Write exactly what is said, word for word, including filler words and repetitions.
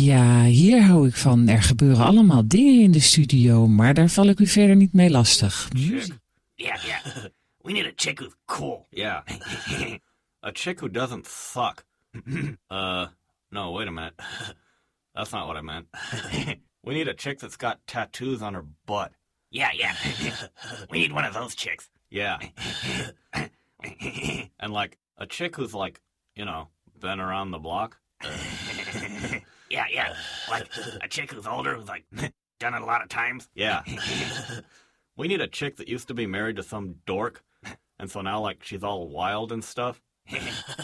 Ja, hier hou ik van. Er gebeuren allemaal dingen in de studio, maar daar val ik u verder niet mee lastig. Chick. Yeah, yeah. We need a chick who's cool. Yeah. A chick who doesn't suck. uh, no, wait a minute. That's not what I meant. We need a chick that's got tattoos on her butt. Yeah, yeah. We need one of those chicks. Yeah. And like a chick who's like, you know, been around the block. Yeah, yeah. Like a chick who's older, who's like done it a lot of times. Yeah. We need a chick that used to be married to some dork, and so now like she's all wild and stuff.